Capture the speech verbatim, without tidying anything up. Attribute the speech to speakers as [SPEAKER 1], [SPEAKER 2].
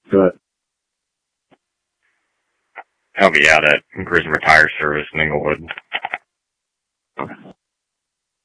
[SPEAKER 1] Good.
[SPEAKER 2] Help me out at Grismer Tire Service in Inglewood.